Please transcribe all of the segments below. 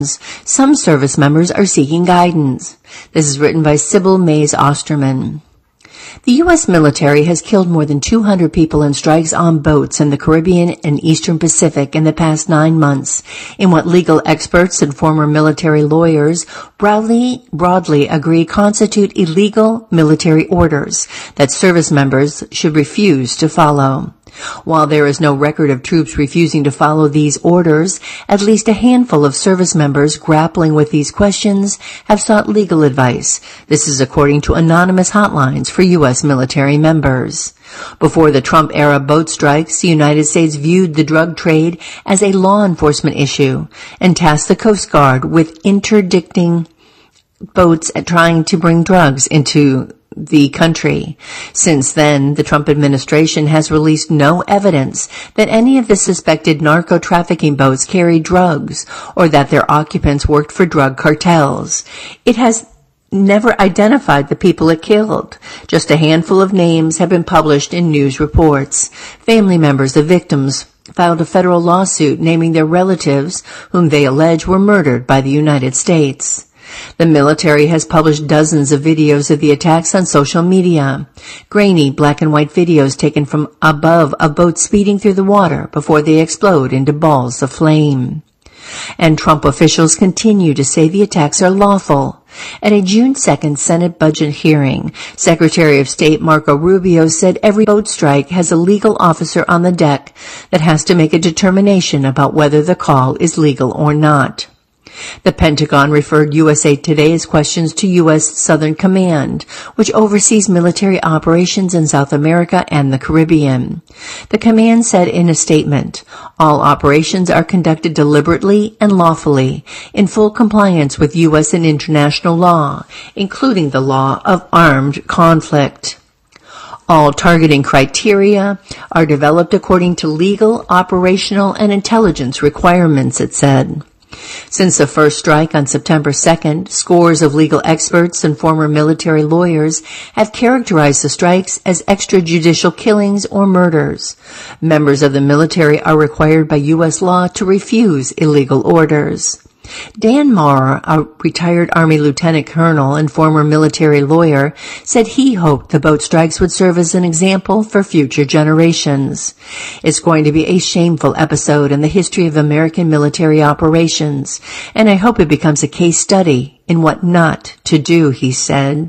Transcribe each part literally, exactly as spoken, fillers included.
Some service members are seeking guidance. This is written by Sybil Mays Osterman. The U S military has killed more than two hundred people in strikes on boats in the Caribbean and Eastern Pacific in the past nine months, in what legal experts and former military lawyers broadly, broadly agree constitute illegal military orders that service members should refuse to follow. While there is no record of troops refusing to follow these orders, at least a handful of service members grappling with these questions have sought legal advice. This is according to anonymous hotlines for U S military members. Before the Trump-era boat strikes, the United States viewed the drug trade as a law enforcement issue and tasked the Coast Guard with interdicting boats at trying to bring drugs into the country. Since then, the Trump administration has released no evidence that any of the suspected narco-trafficking boats carried drugs or that their occupants worked for drug cartels. It has never identified the people it killed. Just a handful of names have been published in news reports. Family members of victims filed a federal lawsuit naming their relatives whom they allege were murdered by the United States. The military has published dozens of videos of the attacks on social media. Grainy black and white videos taken from above a boat speeding through the water before they explode into balls of flame. And Trump officials continue to say the attacks are lawful. At a June second Senate budget hearing, Secretary of State Marco Rubio said every boat strike has a legal officer on the deck that has to make a determination about whether the call is legal or not. The Pentagon referred U S A Today's questions to U S Southern Command, which oversees military operations in South America and the Caribbean. The command said in a statement, all operations are conducted deliberately and lawfully, in full compliance with U S and international law, including the law of armed conflict. All targeting criteria are developed according to legal, operational, and intelligence requirements, it said. Since the first strike on September second, scores of legal experts and former military lawyers have characterized the strikes as extrajudicial killings or murders. Members of the military are required by U S law to refuse illegal orders. Dan Maurer, a retired Army lieutenant colonel and former military lawyer, said he hoped the boat strikes would serve as an example for future generations. It's going to be a shameful episode in the history of American military operations, and I hope it becomes a case study in what not to do, he said.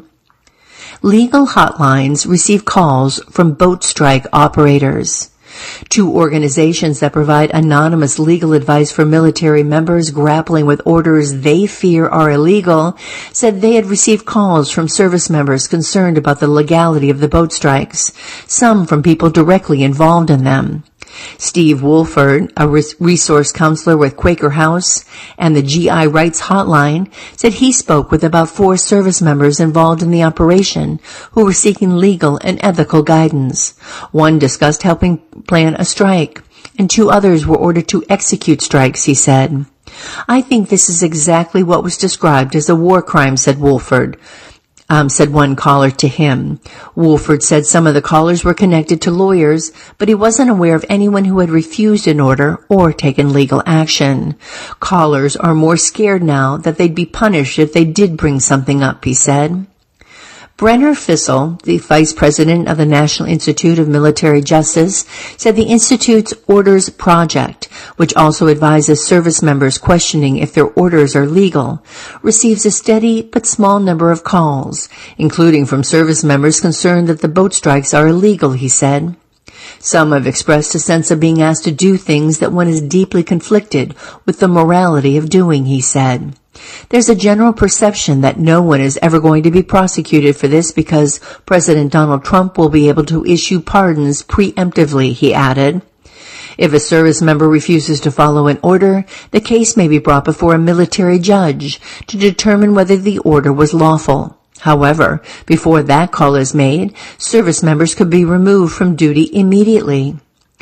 Legal hotlines receive calls from boat strike operators. Two organizations that provide anonymous legal advice for military members grappling with orders they fear are illegal said they had received calls from service members concerned about the legality of the boat strikes, some from people directly involved in them. Steve Wolford, a resource counselor with Quaker House and the G I Rights Hotline, said he spoke with about four service members involved in the operation who were seeking legal and ethical guidance. One discussed helping plan a strike, and two others were ordered to execute strikes, he said. I think this is exactly what was described as a war crime, said Wolford. Um, said one caller to him. Wolford said some of the callers were connected to lawyers, but he wasn't aware of anyone who had refused an order or taken legal action. Callers are more scared now that they'd be punished if they did bring something up, he said. Brenner Fissel, the vice president of the National Institute of Military Justice, said the Institute's Orders Project, which also advises service members questioning if their orders are legal, receives a steady but small number of calls, including from service members concerned that the boat strikes are illegal, he said. Some have expressed a sense of being asked to do things that one is deeply conflicted with the morality of doing, he said. There's a general perception that no one is ever going to be prosecuted for this because President Donald Trump will be able to issue pardons preemptively, he added. If a service member refuses to follow an order, the case may be brought before a military judge to determine whether the order was lawful. However, before that call is made, service members could be removed from duty immediately.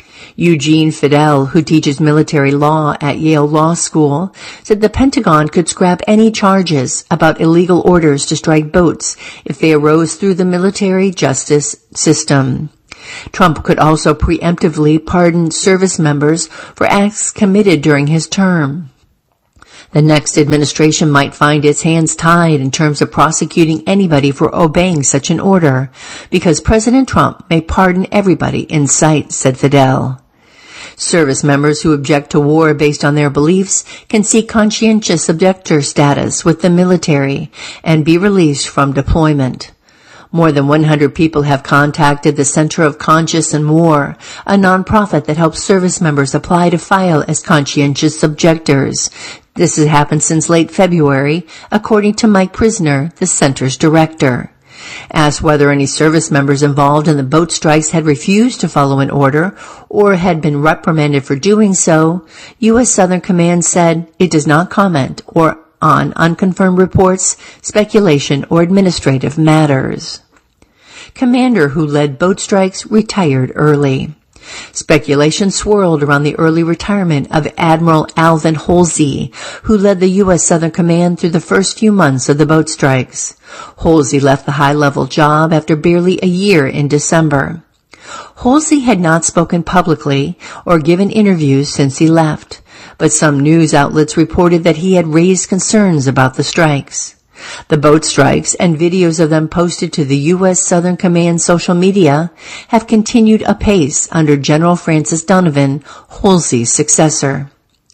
Eugene Fidel, who teaches military law at Yale Law School, said the Pentagon could scrap any charges about illegal orders to strike boats if they arose through the military justice system. Trump could also preemptively pardon service members for acts committed during his term. The next administration might find its hands tied in terms of prosecuting anybody for obeying such an order, because President Trump may pardon everybody in sight, said Fidel. Service members who object to war based on their beliefs can seek conscientious objector status with the military and be released from deployment. More than one hundred people have contacted the Center of Conscience and War, a nonprofit that helps service members apply to file as conscientious objectors. This has happened since late February, according to Mike Prisner, the center's director. Asked whether any service members involved in the boat strikes had refused to follow an order or had been reprimanded for doing so, U S Southern Command said it does not comment or on unconfirmed reports, speculation, or administrative matters. Commander who led boat strikes retired early. Speculation swirled around the early retirement of Admiral Alvin Holsey, who led the U S Southern Command through the first few months of the boat strikes. Holsey left the high-level job after barely a year in December. Holsey had not spoken publicly or given interviews since he left, but some news outlets reported that he had raised concerns about the strikes. The boat strikes and videos of them posted to the U S Southern Command social media have continued apace under General Francis Donovan, Holsey's successor.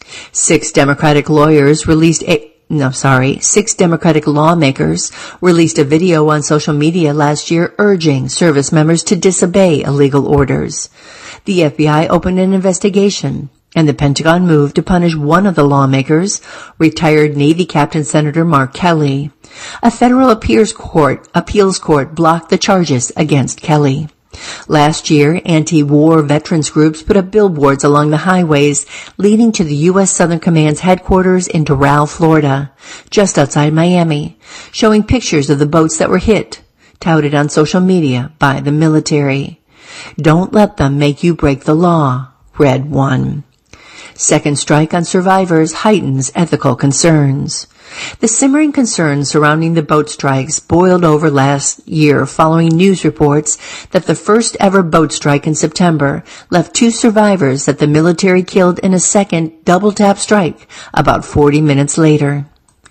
Six Democratic lawyers released a No, sorry, six Democratic lawmakers released a video on social media last year urging service members to disobey illegal orders. The F B I opened an investigation, and the Pentagon moved to punish one of the lawmakers, retired Navy Captain Senator Mark Kelly. A federal appeals court, appeals court blocked the charges against Kelly. Last year, anti-war veterans groups put up billboards along the highways leading to the U S Southern Command's headquarters in Doral, Florida, just outside Miami, showing pictures of the boats that were hit, touted on social media by the military. "Don't let them make you break the law," read one. Second strike on survivors heightens ethical concerns. The simmering concerns surrounding the boat strikes boiled over last year following news reports that the first ever boat strike in September left two survivors that the military killed in a second double-tap strike about forty minutes later.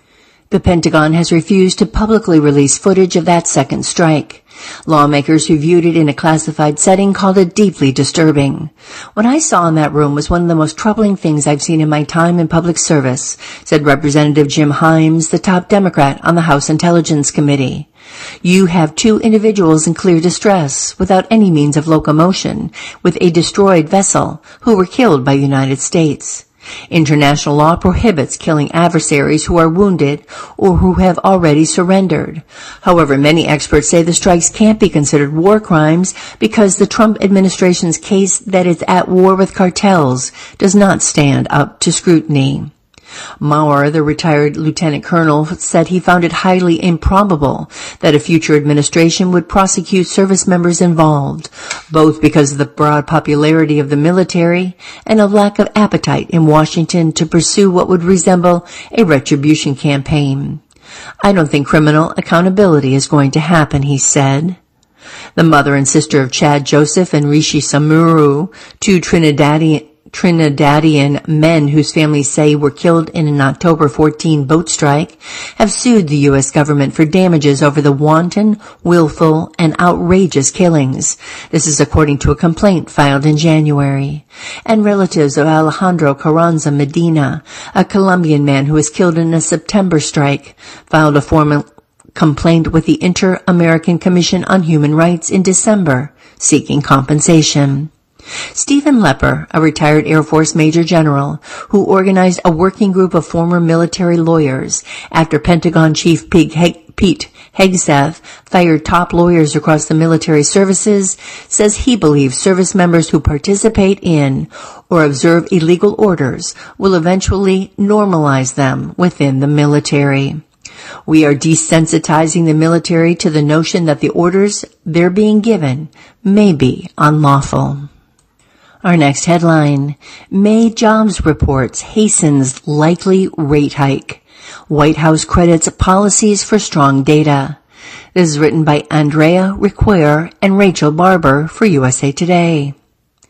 The Pentagon has refused to publicly release footage of that second strike. Lawmakers who viewed it in a classified setting called it deeply disturbing. "What I saw in that room was one of the most troubling things I've seen in my time in public service," said Representative Jim Himes, the top Democrat on the House Intelligence Committee. "You have two individuals in clear distress, without any means of locomotion, with a destroyed vessel, who were killed by the United States. International law prohibits killing adversaries who are wounded or who have already surrendered. However, many experts say the strikes can't be considered war crimes because the Trump administration's case that it's at war with cartels does not stand up to scrutiny." Maurer, the retired lieutenant colonel, said he found it highly improbable that a future administration would prosecute service members involved, both because of the broad popularity of the military and a lack of appetite in Washington to pursue what would resemble a retribution campaign. "I don't think criminal accountability is going to happen," he said. The mother and sister of Chad Joseph and Rishi Samuru, two Trinidadian Trinidadian men whose families say were killed in an October fourteenth boat strike, have sued the U S government for damages over the wanton, willful, and outrageous killings. This is according to a complaint filed in January. And relatives of Alejandro Carranza Medina, a Colombian man who was killed in a September strike, filed a formal complaint with the Inter-American Commission on Human Rights in December, seeking compensation. Stephen Lepper, a retired Air Force Major General, who organized a working group of former military lawyers after Pentagon Chief Pete Hegseth fired top lawyers across the military services, says he believes service members who participate in or observe illegal orders will eventually normalize them within the military. "We are desensitizing the military to the notion that the orders they're being given may be unlawful." Our next headline, May jobs reports hastens likely rate hike. White House credits policies for strong data. This is written by Andrea Requer and Rachel Barber for U S A Today.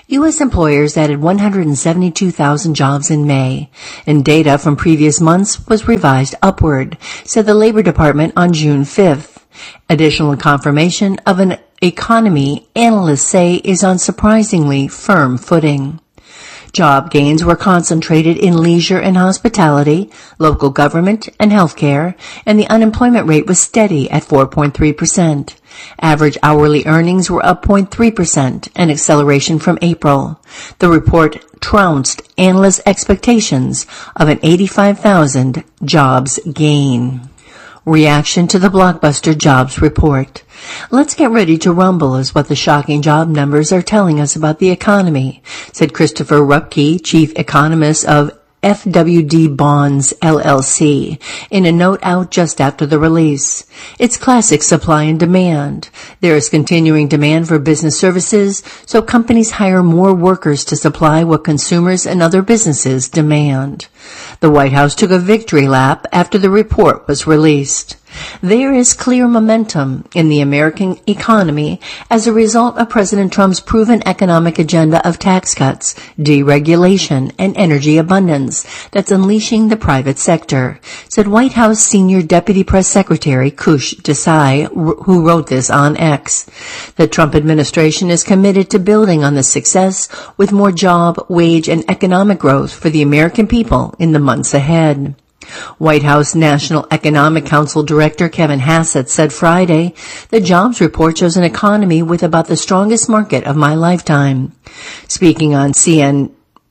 U S employers added one hundred seventy-two thousand jobs in May, and data from previous months was revised upward, said the Labor Department on June fifth. Additional confirmation of an economy analysts say is on surprisingly firm footing. Job gains were concentrated in leisure and hospitality, local government, and healthcare, and the unemployment rate was steady at four point three percent. Average hourly earnings were up zero point three percent, an acceleration from April. The report trounced analysts' expectations of an eighty-five thousand jobs gain. Reaction to the blockbuster jobs report. Let's get ready to rumble is what the shocking job numbers are telling us about the economy, said Christopher Rupke, chief economist of F W D Bonds, L L C, in a note out just after the release. It's classic supply and demand. There is continuing demand for business services, so companies hire more workers to supply what consumers and other businesses demand. The White House took a victory lap after the report was released. There is clear momentum in the American economy as a result of President Trump's proven economic agenda of tax cuts, deregulation, and energy abundance that's unleashing the private sector, said White House Senior Deputy Press Secretary Kush Desai, who wrote this on X. The Trump administration is committed to building on this success with more job, wage, and economic growth for the American people in the months ahead. White House National Economic Council Director Kevin Hassett said Friday, the jobs report shows an economy with about the strongest market of my lifetime. Speaking on C N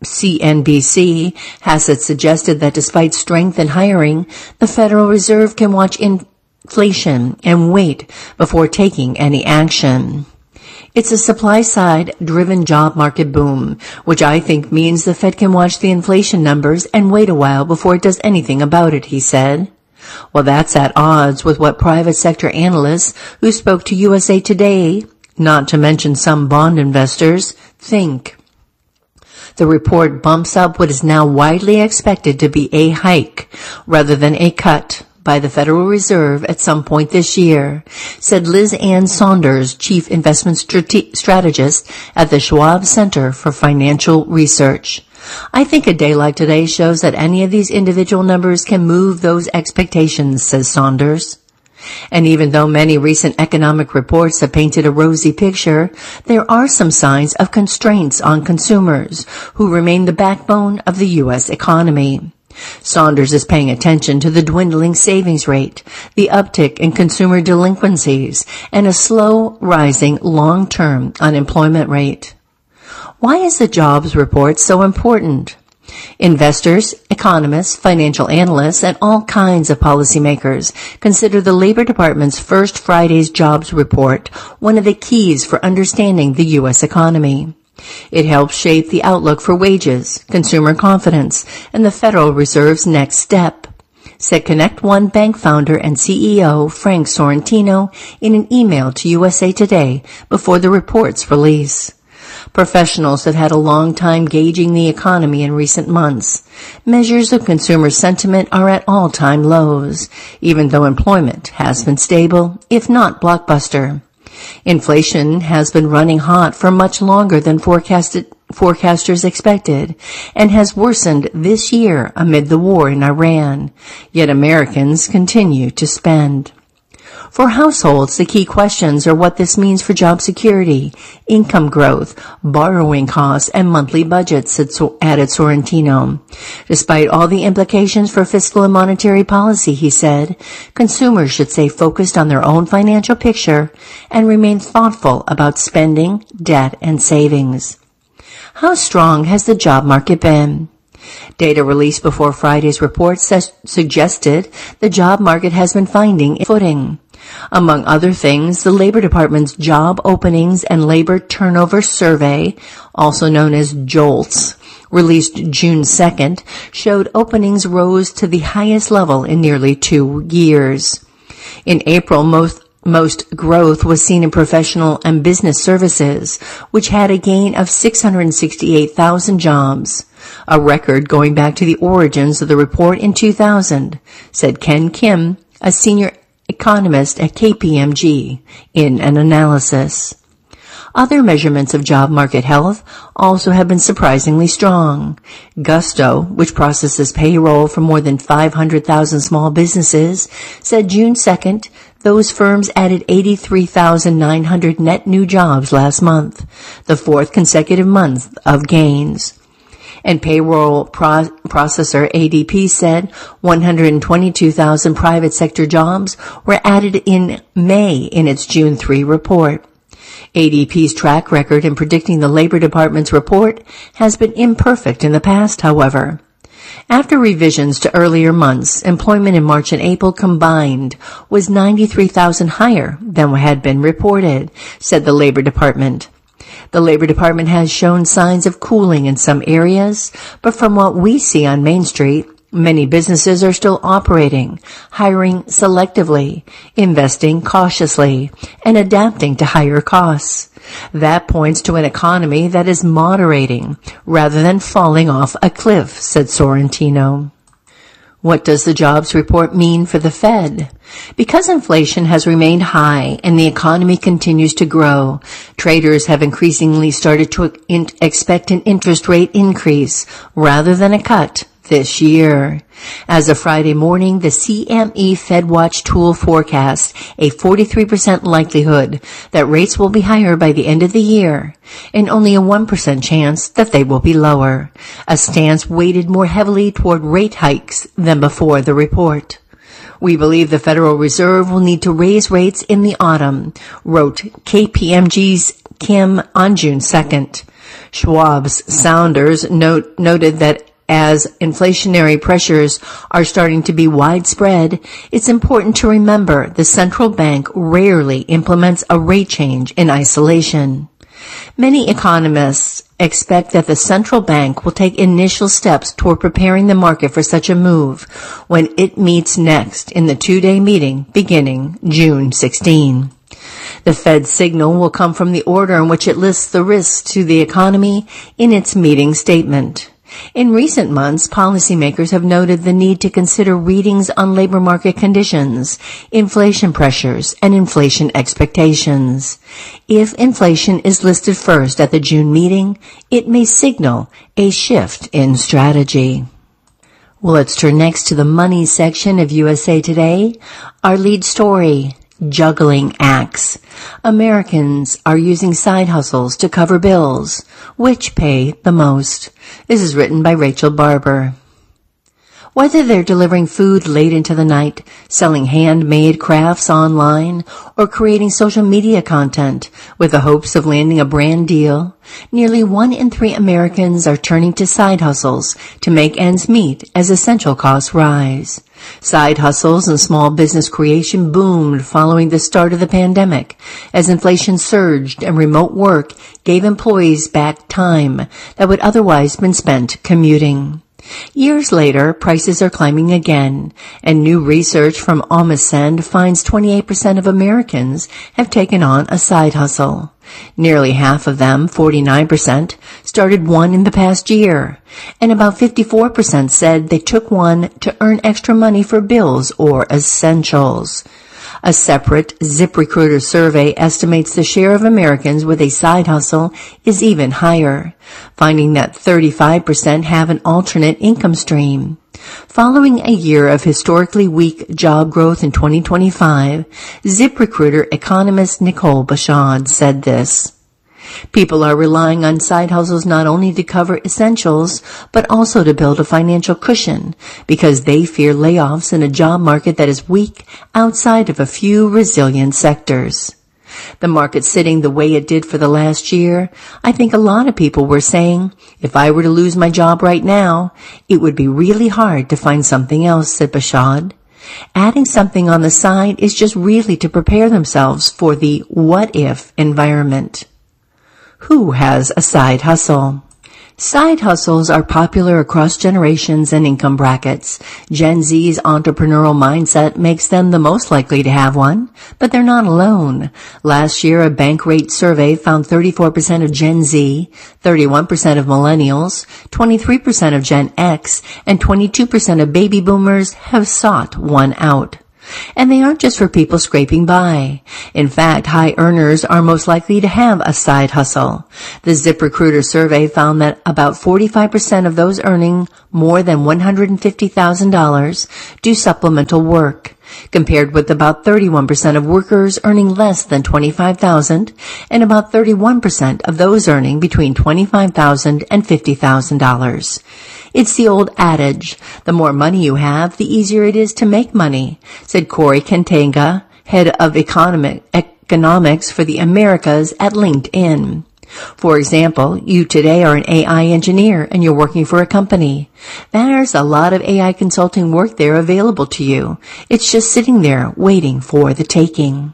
B C, Hassett suggested that despite strength in hiring, the Federal Reserve can watch inflation and wait before taking any action. It's a supply-side-driven job market boom, which I think means the Fed can watch the inflation numbers and wait a while before it does anything about it, he said. Well, that's at odds with what private sector analysts who spoke to U S A Today, not to mention some bond investors, think. The report bumps up what is now widely expected to be a hike rather than a cut by the Federal Reserve at some point this year, said Liz Ann Saunders, Chief Investment Strate- Strategist at the Schwab Center for Financial Research. I think a day like today shows that any of these individual numbers can move those expectations, says Saunders. And even though many recent economic reports have painted a rosy picture, there are some signs of constraints on consumers, who remain the backbone of the U S economy. Saunders is paying attention to the dwindling savings rate, the uptick in consumer delinquencies, and a slow rising long-term unemployment rate. Why is the jobs report so important? Investors, economists, financial analysts, and all kinds of policymakers consider the Labor Department's first Friday's jobs report one of the keys for understanding the U S economy. It helps shape the outlook for wages, consumer confidence, and the Federal Reserve's next step, said Connect One Bank founder and C E O Frank Sorrentino in an email to U S A Today before the report's release. Professionals have had a long time gauging the economy in recent months. Measures of consumer sentiment are at all-time lows, even though employment has been stable, if not blockbuster. Inflation has been running hot for much longer than forecasted, forecasters expected, and has worsened this year amid the war in Iran. Yet Americans continue to spend. For households, the key questions are what this means for job security, income growth, borrowing costs, and monthly budgets, added Sorrentino. Despite all the implications for fiscal and monetary policy, he said, consumers should stay focused on their own financial picture and remain thoughtful about spending, debt, and savings. How strong has the job market been? Data released before Friday's report says, suggested the job market has been finding its footing. Among other things, the Labor Department's Job Openings and Labor Turnover Survey, also known as JOLTS, released June second, showed openings rose to the highest level in nearly two years. In April, most Most growth was seen in professional and business services, which had a gain of six hundred sixty-eight thousand jobs, a record going back to the origins of the report in two thousand, said Ken Kim, a senior economist at K P M G, in an analysis. Other measurements of job market health also have been surprisingly strong. Gusto, which processes payroll for more than five hundred thousand small businesses, said June second those firms added eighty-three thousand nine hundred net new jobs last month, the fourth consecutive month of gains. And payroll pro- processor A D P said one hundred twenty-two thousand private sector jobs were added in May in its June third report. A D P's track record in predicting the Labor Department's report has been imperfect in the past, however. After revisions to earlier months, employment in March and April combined was ninety-three thousand higher than what had been reported, said the Labor Department. The Labor Department has shown signs of cooling in some areas, but from what we see on Main Street, many businesses are still operating, hiring selectively, investing cautiously, and adapting to higher costs. That points to an economy that is moderating rather than falling off a cliff, said Sorrentino. What does the jobs report mean for the Fed? Because inflation has remained high and the economy continues to grow, traders have increasingly started to expect an interest rate increase rather than a cut this year. As of Friday morning, the C M E FedWatch tool forecasts a forty-three percent likelihood that rates will be higher by the end of the year and only a one percent chance that they will be lower, a stance weighted more heavily toward rate hikes than before the report. We believe the Federal Reserve will need to raise rates in the autumn, wrote K P M G's Kim on June second. Schwab's Sounders note, noted that as inflationary pressures are starting to be widespread, it's important to remember the central bank rarely implements a rate change in isolation. Many economists expect that the central bank will take initial steps toward preparing the market for such a move when it meets next in the two-day meeting beginning June sixteenth. The Fed's signal will come from the order in which it lists the risks to the economy in its meeting statement. In recent months, policymakers have noted the need to consider readings on labor market conditions, inflation pressures, and inflation expectations. If inflation is listed first at the June meeting, it may signal a shift in strategy. Well, let's turn next to the money section of U S A Today. Our lead story, juggling acts. Americans are using side hustles to cover bills. Which pay the most? This is written by Rachel Barber. Whether they're delivering food late into the night, selling handmade crafts online, or creating social media content with the hopes of landing a brand deal, nearly one in three Americans are turning to side hustles to make ends meet as essential costs rise. Side hustles and small business creation boomed following the start of the pandemic as inflation surged and remote work gave employees back time that would otherwise been spent commuting. Years later, prices are climbing again, and new research from Omnicend finds twenty-eight percent of Americans have taken on a side hustle. Nearly half of them, forty-nine percent, started one in the past year, and about fifty-four percent said they took one to earn extra money for bills or essentials. A separate ZipRecruiter survey estimates the share of Americans with a side hustle is even higher, finding that thirty-five percent have an alternate income stream. Following a year of historically weak job growth in twenty twenty-five, ZipRecruiter economist Nicole Bashad said this. People are relying on side hustles not only to cover essentials, but also to build a financial cushion because they fear layoffs in a job market that is weak outside of a few resilient sectors. The market sitting the way it did for the last year, I think a lot of people were saying, if I were to lose my job right now, it would be really hard to find something else, said Bashad. Adding something on the side is just really to prepare themselves for the what-if environment. Who has a side hustle? Side hustles are popular across generations and income brackets. Gen Z's entrepreneurial mindset makes them the most likely to have one, but they're not alone. Last year, a Bankrate survey found thirty-four percent of Gen Z, thirty-one percent of millennials, twenty-three percent of Gen X, and twenty-two percent of baby boomers have sought one out. And they aren't just for people scraping by. In fact, high earners are most likely to have a side hustle. The ZipRecruiter survey found that about forty-five percent of those earning more than one hundred fifty thousand dollars do supplemental work, compared with about thirty-one percent of workers earning less than twenty-five thousand dollars and about thirty-one percent of those earning between twenty-five thousand dollars and fifty thousand dollars. It's the old adage, the more money you have, the easier it is to make money, said Corey Kentanga, head of economic, economics for the Americas at LinkedIn. For example, you today are an A I engineer and you're working for a company. There's a lot of A I consulting work there available to you. It's just sitting there waiting for the taking.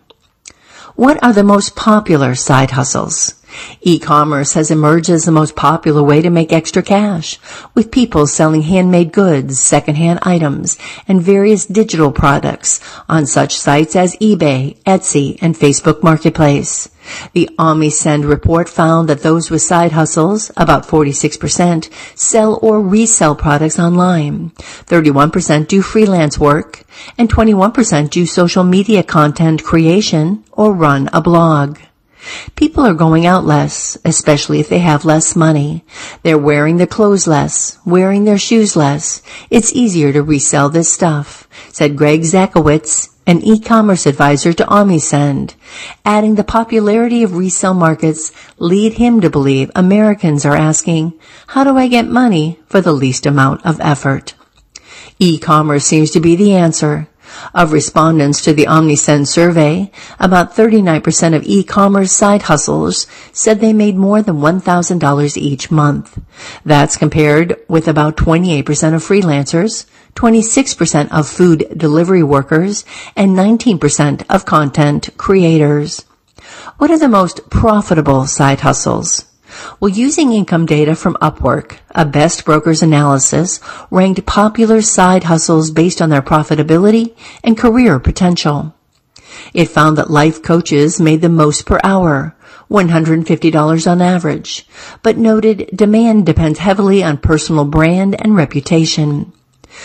What are the most popular side hustles? E-commerce has emerged as the most popular way to make extra cash, with people selling handmade goods, secondhand items, and various digital products on such sites as eBay, Etsy, and Facebook Marketplace. The OmniSend report found that those with side hustles, about forty-six percent, sell or resell products online, thirty-one percent do freelance work, and twenty-one percent do social media content creation or run a blog. People are going out less, especially if they have less money. They're wearing their clothes less, wearing their shoes less. It's easier to resell this stuff, said Greg Zakowicz, an e-commerce advisor to OmniSend, adding the popularity of resale markets lead him to believe Americans are asking, how do I get money for the least amount of effort? E-commerce seems to be the answer. Of respondents to the OmniSend survey, about thirty-nine percent of e-commerce side hustlers said they made more than one thousand dollars each month. That's compared with about twenty-eight percent of freelancers, twenty-six percent of food delivery workers, and nineteen percent of content creators. What are the most profitable side hustles? Well, using income data from Upwork, a Best Brokers analysis ranked popular side hustles based on their profitability and career potential. It found that life coaches made the most per hour, one hundred fifty dollars on average, but noted demand depends heavily on personal brand and reputation.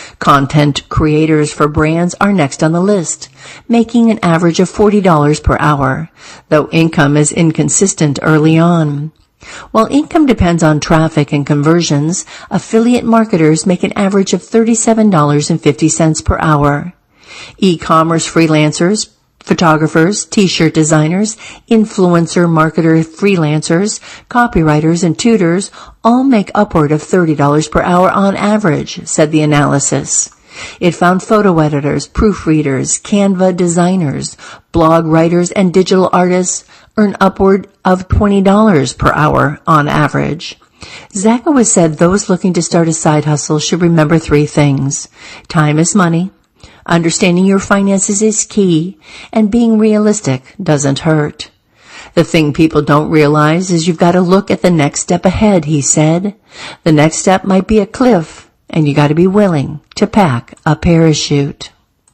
Content creators for brands are next on the list, making an average of forty dollars per hour, though income is inconsistent early on. While income depends on traffic and conversions, affiliate marketers make an average of thirty-seven dollars and fifty cents per hour. E-commerce freelancers, photographers, t-shirt designers, influencer marketer freelancers, copywriters, and tutors all make upward of thirty dollars per hour on average, said the analysis. It found photo editors, proofreaders, Canva designers, blog writers, and digital artists earn upward of twenty dollars per hour on average. Zakowicz said those looking to start a side hustle should remember three things. Time is money. Understanding your finances is key, and being realistic doesn't hurt. The thing people don't realize is you've got to look at the next step ahead, he said. The next step might be a cliff, and you got to be willing to pack a parachute.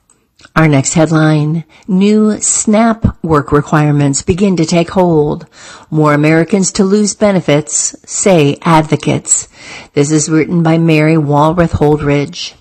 Our next headline, new SNAP work requirements begin to take hold. More Americans to lose benefits, say advocates. This is written by Mary Walrath Holdridge.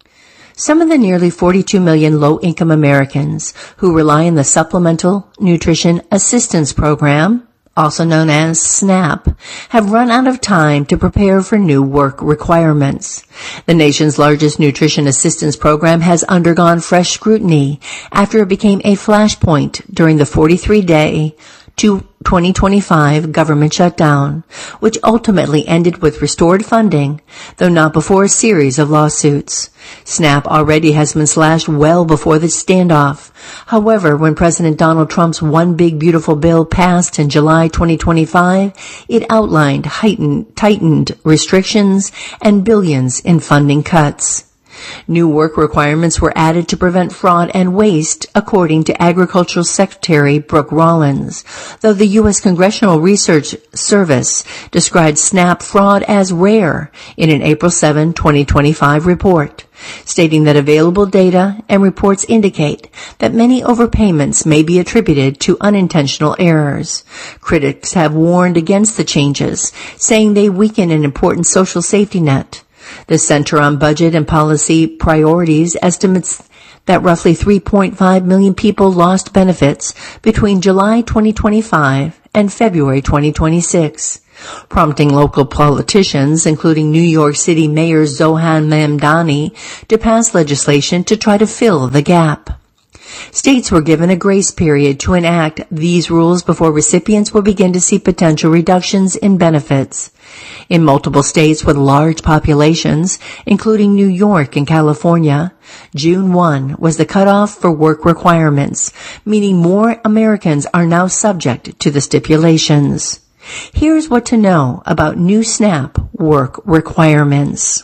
Some of the nearly forty-two million low-income Americans who rely on the Supplemental Nutrition Assistance Program, also known as SNAP, have run out of time to prepare for new work requirements. The nation's largest nutrition assistance program has undergone fresh scrutiny after it became a flashpoint during the forty-three day to twenty twenty-five government shutdown, which ultimately ended with restored funding, though not before a series of lawsuits. SNAP already has been slashed well before the standoff. However, when President Donald Trump's One Big Beautiful Bill passed in July twenty twenty-five, it outlined heightened, tightened restrictions and billions in funding cuts. New work requirements were added to prevent fraud and waste, according to Agricultural Secretary Brooke Rollins, though the U S Congressional Research Service described SNAP fraud as rare in an April seventh, twenty twenty-five report, stating that available data and reports indicate that many overpayments may be attributed to unintentional errors. Critics have warned against the changes, saying they weaken an important social safety net. The Center on Budget and Policy Priorities estimates that roughly three point five million people lost benefits between July twenty twenty-five and February twenty twenty-six, prompting local politicians, including New York City Mayor Zohan Mamdani, to pass legislation to try to fill the gap. States were given a grace period to enact these rules before recipients will begin to see potential reductions in benefits. In multiple states with large populations, including New York and California, June first was the cutoff for work requirements, meaning more Americans are now subject to the stipulations. Here's what to know about new SNAP work requirements.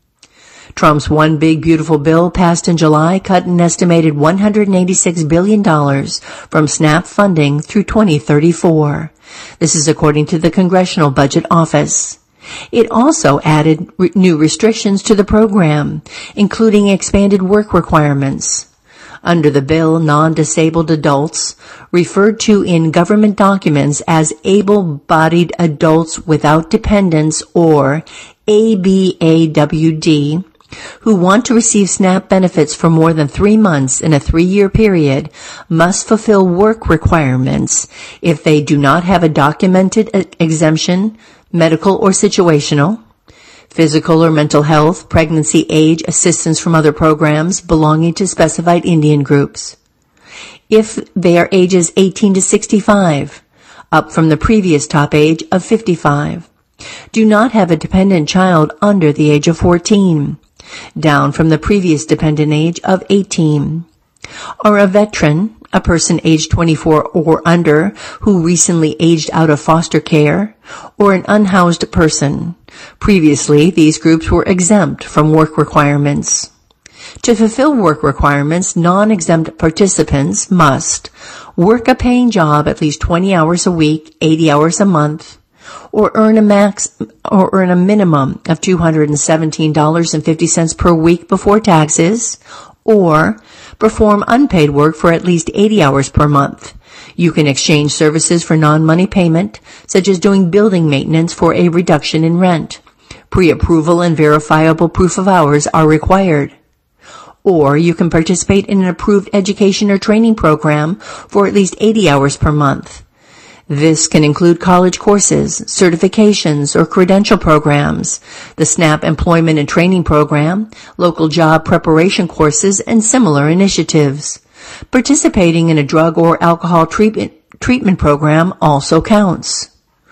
Trump's One Big Beautiful Bill passed in July cut an estimated one hundred eighty-six billion dollars from SNAP funding through twenty thirty-four. This is according to the Congressional Budget Office. It also added re- new restrictions to the program, including expanded work requirements. Under the bill, non-disabled adults, referred to in government documents as able-bodied adults without dependents or A B A W D, who want to receive SNAP benefits for more than three months in a three-year period must fulfill work requirements if they do not have a documented exemption, medical or situational, physical or mental health, pregnancy, age, assistance from other programs belonging to specified Indian groups. If they are ages eighteen to sixty-five, up from the previous top age of fifty-five. Do not have a dependent child under the age of fourteen, down from the previous dependent age of eighteen. Or a veteran, a person aged twenty-four or under who recently aged out of foster care, or an unhoused person. Previously, these groups were exempt from work requirements. To fulfill work requirements, non-exempt participants must work a paying job at least twenty hours a week, eighty hours a month, or earn a max or earn a minimum of two hundred seventeen dollars and fifty cents per week before taxes, or perform unpaid work for at least eighty hours per month. You can exchange services for non-money payment, such as doing building maintenance for a reduction in rent. Pre-approval and verifiable proof of hours are required. Or you can participate in an approved education or training program for at least eighty hours per month. This can include college courses, certifications, or credential programs, the SNAP Employment and Training Program, local job preparation courses, and similar initiatives. Participating in a drug or alcohol treatment, treatment program also counts.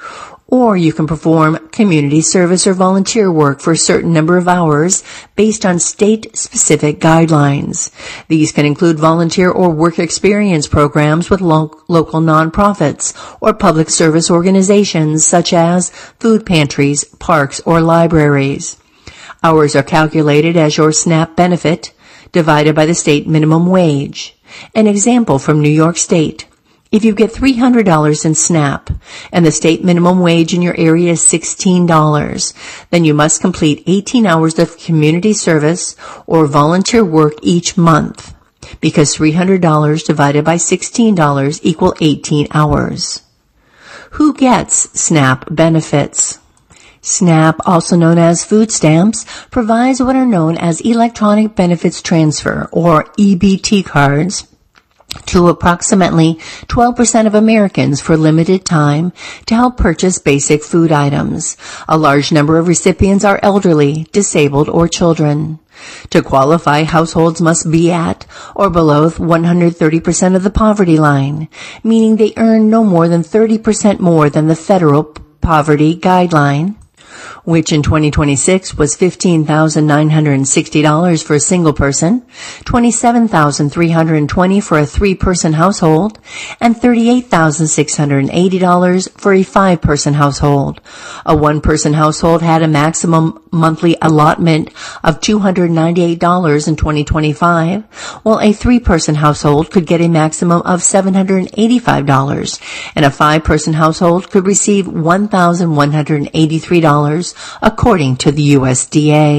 Or you can perform community service or volunteer work for a certain number of hours based on state-specific guidelines. These can include volunteer or work experience programs with lo- local nonprofits or public service organizations such as food pantries, parks, or libraries. Hours are calculated as your SNAP benefit divided by the state minimum wage. An example from New York State. If you get three hundred dollars in SNAP and the state minimum wage in your area is sixteen dollars, then you must complete eighteen hours of community service or volunteer work each month, because three hundred dollars divided by sixteen dollars equal eighteen hours. Who gets SNAP benefits? SNAP, also known as food stamps, provides what are known as electronic benefits transfer, or E B T cards, to approximately twelve percent of Americans for limited time to help purchase basic food items. A large number of recipients are elderly, disabled, or children. To qualify, households must be at or below one hundred thirty percent of the poverty line, meaning they earn no more than thirty percent more than the federal poverty guideline, which in twenty twenty-six was fifteen thousand nine hundred sixty dollars for a single person, twenty-seven thousand three hundred twenty dollars for a three-person household, and thirty-eight thousand six hundred eighty dollars for a five-person household. A one-person household had a maximum monthly allotment of two hundred ninety-eight dollars in twenty twenty-five, while a three-person household could get a maximum of seven hundred eighty-five dollars, and a five-person household could receive one thousand one hundred eighty-three dollars according to the U S D A.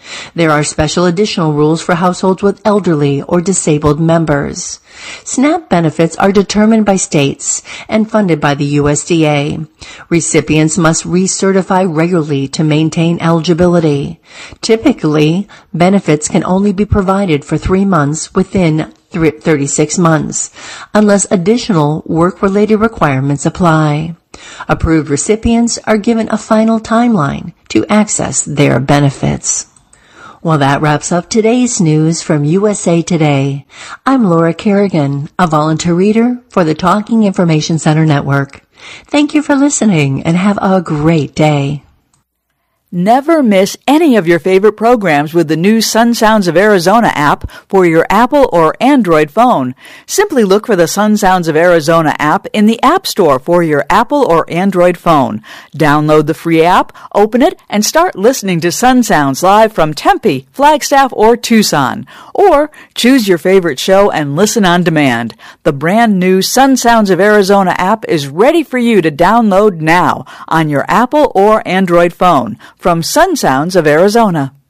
There are special additional rules for households with elderly or disabled members. SNAP benefits are determined by states and funded by the U S D A. Recipients must recertify regularly to maintain eligibility. Typically, benefits can only be provided for three months within thirty-six months, unless additional work-related requirements apply. Approved recipients are given a final timeline to access their benefits. Well, that wraps up today's news from U S A Today. I'm Laura Kerrigan, a volunteer reader for the Talking Information Center Network. Thank you for listening and have a great day. Never miss any of your favorite programs with the new Sun Sounds of Arizona app for your Apple or Android phone. Simply look for the Sun Sounds of Arizona app in the App Store for your Apple or Android phone. Download the free app, open it, and start listening to Sun Sounds live from Tempe, Flagstaff, or Tucson. Or choose your favorite show and listen on demand. The brand new Sun Sounds of Arizona app is ready for you to download now on your Apple or Android phone. From Sun Sounds of Arizona.